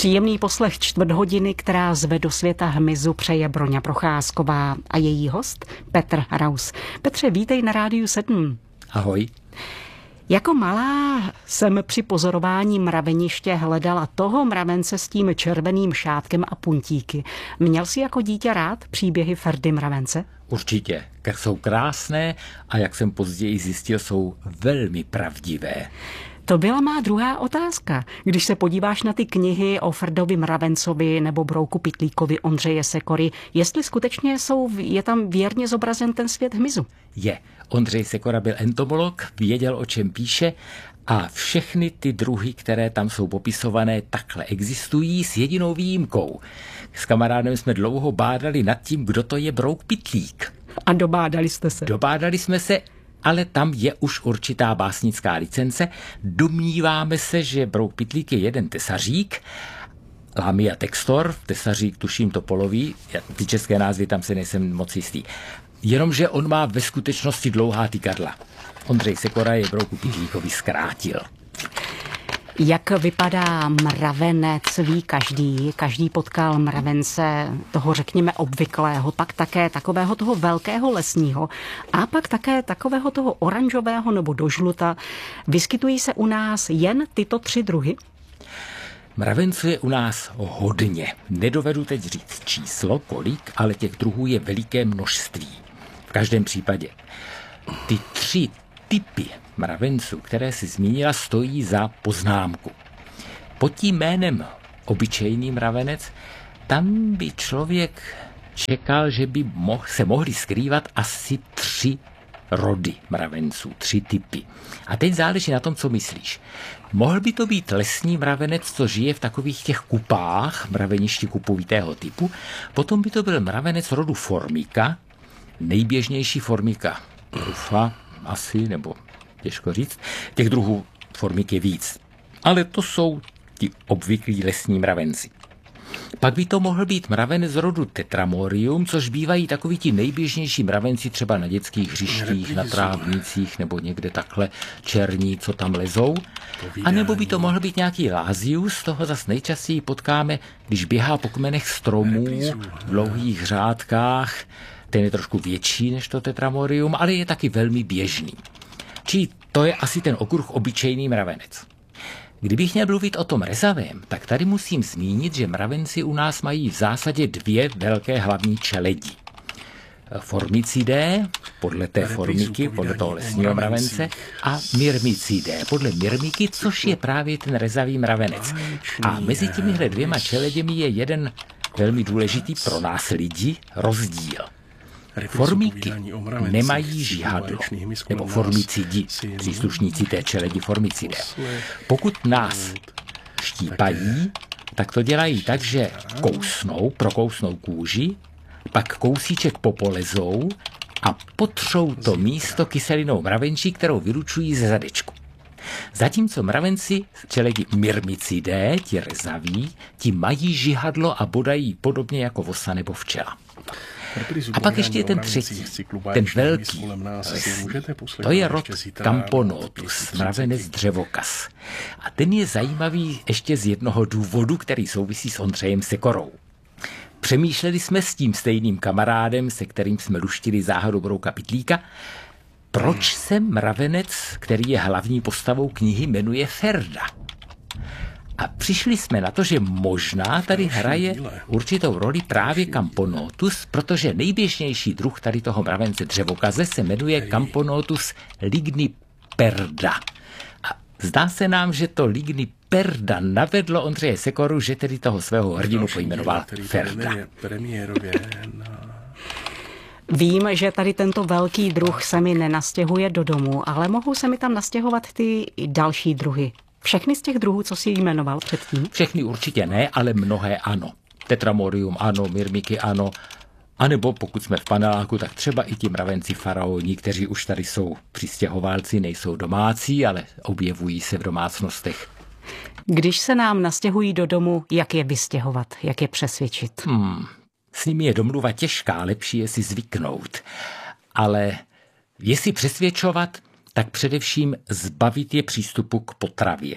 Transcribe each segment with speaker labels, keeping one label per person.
Speaker 1: Příjemný poslech čtvrthodiny, která zve do světa hmyzu, přeje Broňa Procházková a její host Petr Raus. Petře, vítej na Rádiu 7.
Speaker 2: Ahoj.
Speaker 1: Jako malá jsem při pozorování mraveniště hledala toho mravence s tím červeným šátkem a puntíky. Měl jsi jako dítě rád příběhy Ferdy Mravence?
Speaker 2: Určitě. Jsou krásné a jak jsem později zjistil, jsou velmi pravdivé.
Speaker 1: To byla má druhá otázka. Když se podíváš na ty knihy o Ferdovi Mravencovi nebo Brouku Pytlíkovi Ondřeje Sekory, jestli skutečně je tam věrně zobrazen ten svět hmyzu?
Speaker 2: Je. Ondřej Sekora byl entomolog, věděl, o čem píše a všechny ty druhy, které tam jsou popisované, takhle existují s jedinou výjimkou. S kamarádem jsme dlouho bádali nad tím, kdo to je Brouk Pytlík.
Speaker 1: A dobádali jste se?
Speaker 2: Dobádali jsme se, ale tam je už určitá básnická licence. Domníváme se, že Brouk Pytlík je jeden tesařík, Lamia textor, tesařík tuším topolový, ty české názvy tam se nejsem moc jistý. Jenomže on má ve skutečnosti dlouhá tykadla. Ondřej Sekora je Brouku Pytlíkovi zkrátil.
Speaker 1: Jak vypadá mravenec, ví každý. Každý potkal mravence toho, řekněme, obvyklého, pak také takového toho velkého lesního a pak také takového toho oranžového nebo dožluta. Vyskytují se u nás jen tyto tři druhy?
Speaker 2: Mravenců je u nás hodně. Nedovedu teď říct číslo, kolik, ale těch druhů je veliké množství. V každém případě. Ty tři typy mravenců, které si zmínila, stojí za poznámku. Pod tím jménem obyčejný mravenec, tam by člověk čekal, že by se mohly skrývat asi 3 rody mravenců, 3 typy. A teď záleží na tom, co myslíš. Mohl by to být lesní mravenec, co žije v takových těch kupách, mraveništi kupovitého typu. Potom by to byl mravenec rodu Formica, nejběžnější Formica rufa, asi, nebo těžko říct. Těch druhů Formik je víc. Ale to jsou ti obvyklí lesní mravenci. Pak by to mohl být mravenec z rodu Tetramorium, což bývají takoví ti nejběžnější mravenci třeba na dětských hřištích, na trávnicích nebo někde takhle černí, co tam lezou. A nebo by to mohl být nějaký Lasius, toho zas nejčastěji potkáme, když běhá po kmenech stromů v dlouhých řádkách. Ten je trošku větší než to Tetramorium, ale je taky velmi běžný. Čili to je asi ten okruh obyčejný mravenec. Kdybych měl mluvit o tom rezavém, tak tady musím zmínit, že mravenci u nás mají v zásadě 2 velké hlavní čeledi. Formicidé, podle té Formiky, podle toho lesního mravence, a Myrmicidé, podle Myrmiky, což je právě ten rezavý mravenec. A mezi těmihle 2 čeleděmi je jeden velmi důležitý pro nás lidi rozdíl. Formiky nemají žihadlo, nebo formicidi, příslušníci té čeledi formicidé. Pokud nás štípají, tak to dělají tak, že prokousnou kůži, pak kousíček popolezou a potřou to místo kyselinou mravenčí, kterou vylučují ze zadečku. Zatímco mravenci čeledi Myrmicidé, ti rezaví, ti mají žihadlo a bodají podobně jako vosa nebo včela. A pak ještě je ten třetí, ten velký lesní. To je rod Camponotus, mravenec dřevokas. A ten je zajímavý ještě z jednoho důvodu, který souvisí s Ondřejem Sekorou. Přemýšleli jsme s tím stejným kamarádem, se kterým jsme luštili záhadu Brouka Pytlíka, proč se mravenec, který je hlavní postavou knihy, jmenuje Ferda. A přišli jsme na to, že možná tady hraje určitou roli právě Camponotus, protože nejběžnější druh tady toho mravence dřevokaze se jmenuje Camponotus ligniperda. A zdá se nám, že to ligniperda navedlo Ondřeje Sekoru, že tedy toho svého hrdinu pojmenoval Ferda.
Speaker 1: Vím, že tady tento velký druh se mi nenastěhuje do domu, ale mohou se mi tam nastěhovat ty další druhy. Všechny z těch druhů, co jsi jmenoval předtím?
Speaker 2: Všechny určitě ne, ale mnohé ano. Tetramorium ano, Myrmiky ano, anebo pokud jsme v paneláku, tak třeba i ti mravenci faraoni, kteří už tady jsou přistěhovalci, nejsou domácí, ale objevují se v domácnostech.
Speaker 1: Když se nám nastěhují do domu, jak je vystěhovat, jak je přesvědčit?
Speaker 2: S nimi je domluva těžká, lepší je si zvyknout. Ale jestli přesvědčovat, tak především zbavit je přístupu k potravě.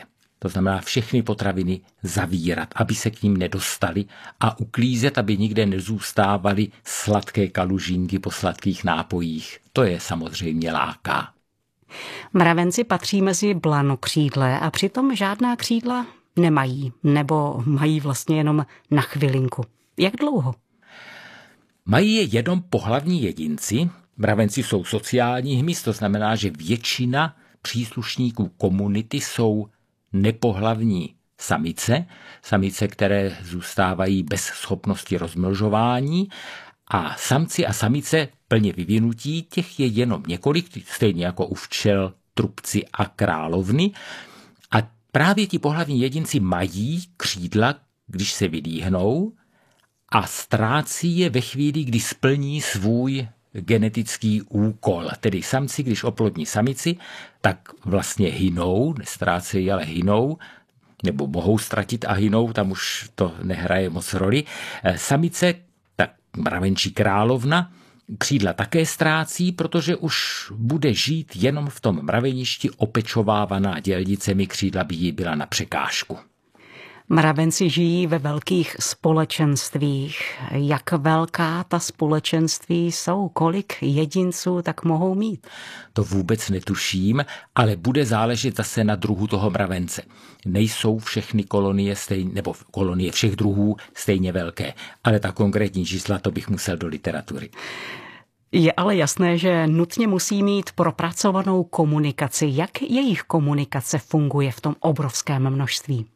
Speaker 2: To znamená všechny potraviny zavírat, aby se k ním nedostali a uklízet, aby nikde nezůstávaly sladké kalužínky po sladkých nápojích. To je samozřejmě láká.
Speaker 1: Mravenci patří mezi blanokřídlé a přitom žádná křídla nemají, nebo mají vlastně jenom na chvilinku. Jak dlouho?
Speaker 2: Mají je jenom pohlavní jedinci. Mravenci jsou sociální hmyz, to znamená, že většina příslušníků komunity jsou nepohlavní samice, které zůstávají bez schopnosti rozmnožování, a samci a samice plně vyvinutí, těch je jenom několik, stejně jako u včel, trubci a královny. A právě ti pohlavní jedinci mají křídla, když se vylíhnou, a ztrácí je ve chvíli, kdy splní svůj genetický úkol. Tedy samci, když oplodní samici, tak vlastně hynou, nestrácejí, ale hynou, nebo mohou ztratit a hynou, tam už to nehraje moc roli. Samice, tak mravenčí královna, křídla také ztrácí, protože už bude žít jenom v tom mraveništi opečovávaná dělnicemi, křídla by jí byla na překážku.
Speaker 1: Mravenci žijí ve velkých společenstvích. Jak velká ta společenství jsou? Kolik jedinců tak mohou mít?
Speaker 2: To vůbec netuším, ale bude záležet zase na druhu toho mravence. Nejsou všechny kolonie nebo kolonie všech druhů stejně velké, ale ta konkrétní čísla, to bych musel do literatury.
Speaker 1: Je ale jasné, že nutně musí mít propracovanou komunikaci. Jak jejich komunikace funguje v tom obrovském množství?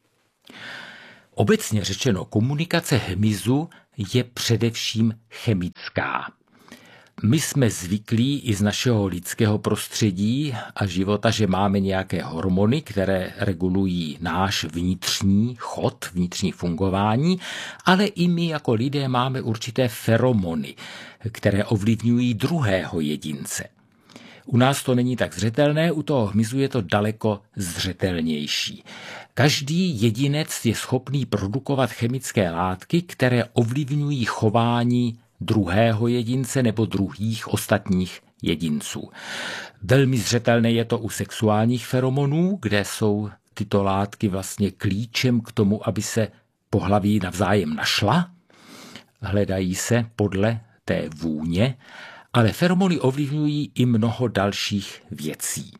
Speaker 2: Obecně řečeno, komunikace hmyzu je především chemická. My jsme zvyklí i z našeho lidského prostředí a života, že máme nějaké hormony, které regulují náš vnitřní chod, vnitřní fungování, ale i my jako lidé máme určité feromony, které ovlivňují druhého jedince. U nás to není tak zřetelné, u toho hmyzu je to daleko zřetelnější. Každý jedinec je schopný produkovat chemické látky, které ovlivňují chování druhého jedince nebo druhých ostatních jedinců. Velmi zřetelné je to u sexuálních feromonů, kde jsou tyto látky vlastně klíčem k tomu, aby se pohlaví navzájem našla. Hledají se podle té vůně, ale feromony ovlivňují i mnoho dalších věcí.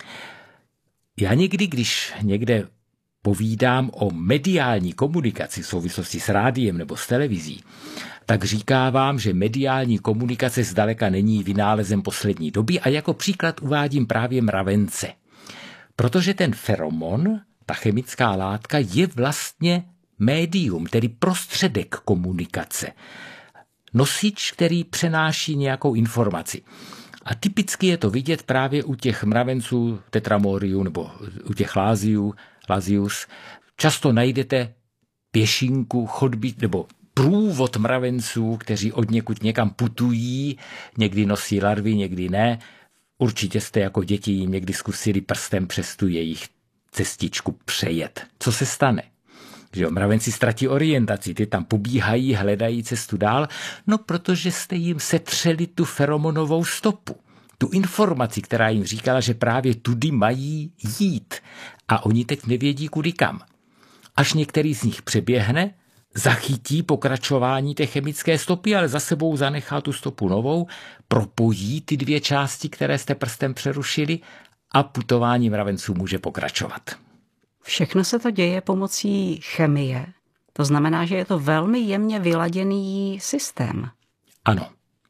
Speaker 2: Já někdy, když někde povídám o mediální komunikaci v souvislosti s rádiem nebo s televizí, tak říkávám, že mediální komunikace zdaleka není vynálezem poslední doby a jako příklad uvádím právě mravence. Protože ten feromon, ta chemická látka, je vlastně médium, tedy prostředek komunikace. Nosič, který přenáší nějakou informaci. A typicky je to vidět právě u těch mravenců tetramoriu nebo u těch Lasius. Často najdete pěšinku, chodbít nebo průvod mravenců, kteří odněkud někam putují, někdy nosí larvy, někdy ne. Určitě jste jako děti jim někdy zkusili prstem přes tu jejich cestičku přejet. Co se stane? Že mravenci ztratí orientaci, ty tam pobíhají, hledají cestu dál, no protože jste jim setřeli tu feromonovou stopu. Tu informaci, která jim říkala, že právě tudy mají jít. A oni teď nevědí kudy kam. Až některý z nich přeběhne, zachytí pokračování té chemické stopy, ale za sebou zanechá tu stopu novou, propojí ty dvě části, které jste prstem přerušili a putování mravenců může pokračovat.
Speaker 1: Všechno se to děje pomocí chemie. To znamená, že je to velmi jemně vyladěný systém.
Speaker 2: Ano.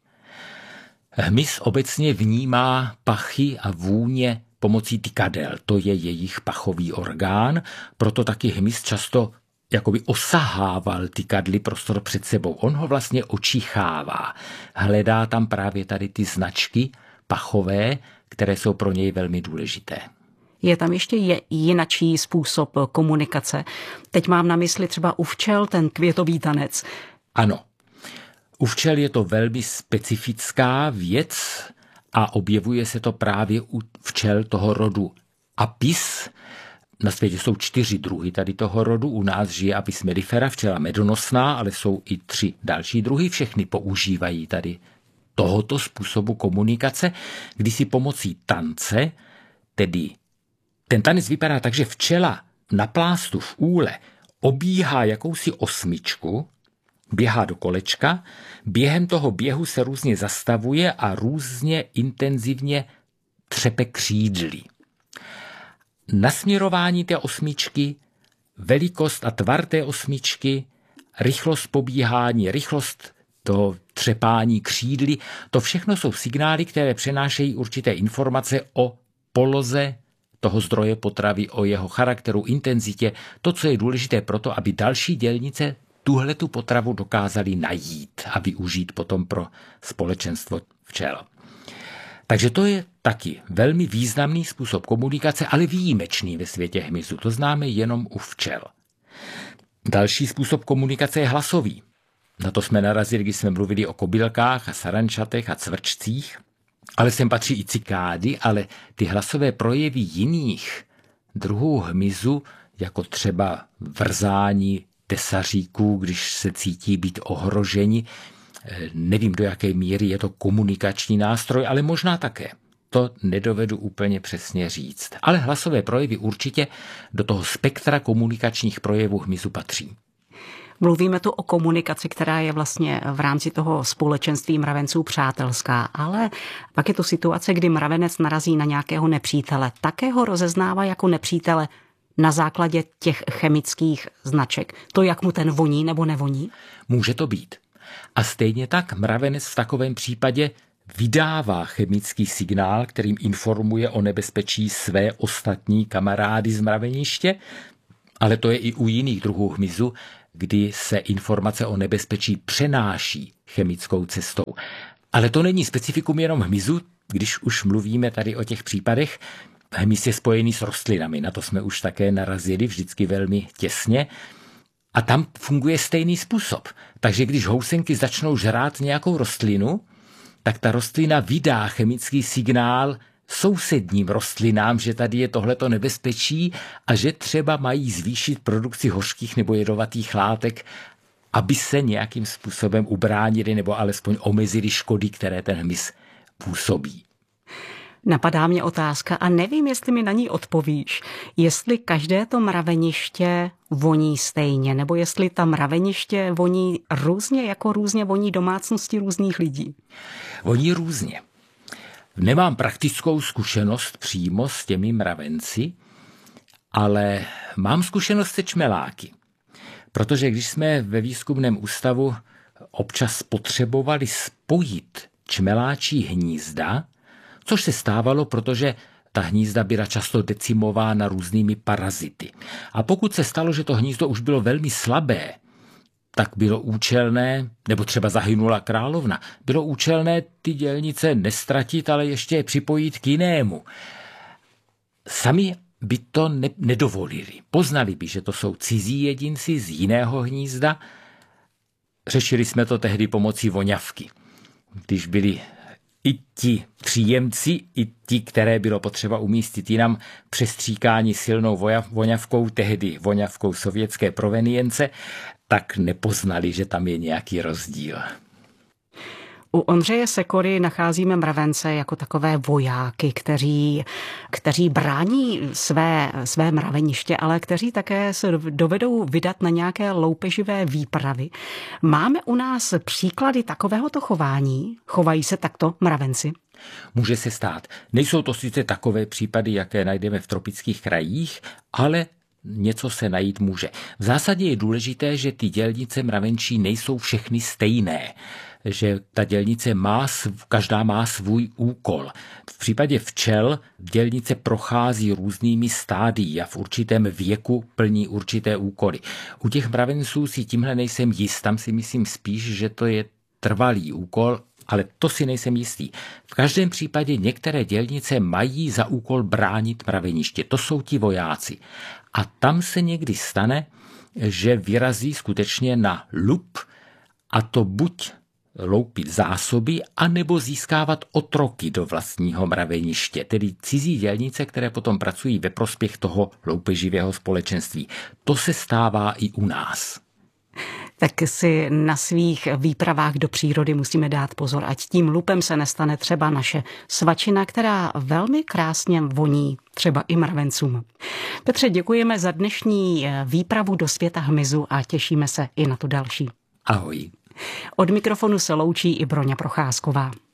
Speaker 2: Hmyz obecně vnímá pachy a vůně pomocí tykadel. To je jejich pachový orgán, proto taky hmyz často jakoby osahával tykadly prostor před sebou. On ho vlastně očichává. Hledá tam právě tady ty značky pachové, které jsou pro něj velmi důležité.
Speaker 1: Je tam ještě jinačí způsob komunikace. Teď mám na mysli třeba u včel ten květový tanec.
Speaker 2: Ano. U včel je to velmi specifická věc a objevuje se to právě u včel toho rodu Apis. Na světě jsou 4 druhy tady toho rodu. U nás žije Apis mellifera, včela medonosná, ale jsou i 3 další druhy. Všechny používají tady tohoto způsobu komunikace, kdy si pomocí tance, tedy ten tanec vypadá tak, že včela na plástu v úle obíhá jakousi osmičku, běhá do kolečka, během toho běhu se různě zastavuje a různě intenzivně třepe křídly. Nasměrování té osmičky, velikost a tvar té osmičky, rychlost pobíhání, rychlost toho třepání křídly, to všechno jsou signály, které přenášejí určité informace o poloze toho zdroje potravy, o jeho charakteru, intenzitě, to, co je důležité proto, aby další dělnice tuhletu potravu dokázali najít a využít potom pro společenstvo včel. Takže to je taky velmi významný způsob komunikace, ale výjimečný ve světě hmyzu. To známe jenom u včel. Další způsob komunikace je hlasový. Na to jsme narazili, když jsme mluvili o kobylkách a sarančatech a cvrčcích, ale sem patří i cikády, ale ty hlasové projevy jiných druhů hmyzu, jako třeba vrzání tesaříků, když se cítí být ohroženi, nevím, do jaké míry je to komunikační nástroj, ale možná také. To nedovedu úplně přesně říct. Ale hlasové projevy určitě do toho spektra komunikačních projevů hmyzu patří.
Speaker 1: Mluvíme tu o komunikaci, která je vlastně v rámci toho společenství mravenců přátelská, ale pak je to situace, kdy mravenec narazí na nějakého nepřítele. Také ho rozeznává jako nepřítele na základě těch chemických značek. To, jak mu ten voní nebo nevoní?
Speaker 2: Může to být. A stejně tak mravenec v takovém případě vydává chemický signál, kterým informuje o nebezpečí své ostatní kamarády z mraveniště, ale to je i u jiných druhů hmyzu, kdy se informace o nebezpečí přenáší chemickou cestou. Ale to není specifikum jenom hmyzu, když už mluvíme tady o těch případech. Hmyz je spojený s rostlinami, na to jsme už také narazili vždycky velmi těsně. A tam funguje stejný způsob. Takže když housenky začnou žrát nějakou rostlinu, tak ta rostlina vydá chemický signál sousedním rostlinám, že tady je tohleto nebezpečí a že třeba mají zvýšit produkci hořkých nebo jedovatých látek, aby se nějakým způsobem ubránili nebo alespoň omezili škody, které ten hmyz působí.
Speaker 1: Napadá mě otázka a nevím, jestli mi na ní odpovíš, jestli každé to mraveniště voní stejně, nebo jestli ta mraveniště voní různě, jako různě voní domácnosti různých lidí.
Speaker 2: Voní různě. Nemám praktickou zkušenost přímo s těmi mravenci, ale mám zkušenost se čmeláky. Protože když jsme ve výzkumném ústavu občas potřebovali spojit čmeláčí hnízda, což se stávalo, protože ta hnízda byla často decimována různými parazity. A pokud se stalo, že to hnízdo už bylo velmi slabé, tak bylo účelné, nebo třeba zahynula královna, bylo účelné ty dělnice nestratit, ale ještě je připojit k jinému. Sami by to nedovolili. Poznali by, že to jsou cizí jedinci z jiného hnízda. Řešili jsme to tehdy pomocí voňavky. Když byli i ti příjemci, i ti, které bylo potřeba umístit jinam, přestříkáni silnou voňavkou, tehdy voňavkou sovětské provenience, tak nepoznali, že tam je nějaký rozdíl.
Speaker 1: U Ondřeje Sekory nacházíme mravence jako takové vojáky, kteří brání své mraveniště, ale kteří také se dovedou vydat na nějaké loupeživé výpravy. Máme u nás příklady takovéhoto chování? Chovají se takto mravenci?
Speaker 2: Může se stát. Nejsou to sice takové případy, jaké najdeme v tropických krajích, ale něco se najít může. V zásadě je důležité, že ty dělnice mravenčí nejsou všechny stejné, že ta dělnice každá má svůj úkol. V případě včel dělnice prochází různými stádií a v určitém věku plní určité úkoly. U těch mravenců si tímhle nejsem jist, tam si myslím spíš, že to je trvalý úkol, ale to si nejsem jistý. V každém případě některé dělnice mají za úkol bránit mraveniště. To jsou ti vojáci. A tam se někdy stane, že vyrazí skutečně na lup, a to buď loupit zásoby, anebo získávat otroky do vlastního mraveniště, tedy cizí dělnice, které potom pracují ve prospěch toho loupeživého společenství. To se stává i u nás.
Speaker 1: Tak si na svých výpravách do přírody musíme dát pozor, ať tím lupem se nestane třeba naše svačina, která velmi krásně voní třeba i mravencům. Petře, děkujeme za dnešní výpravu do světa hmyzu a těšíme se i na tu další.
Speaker 2: Ahoj.
Speaker 1: Od mikrofonu se loučí i Broňa Procházková.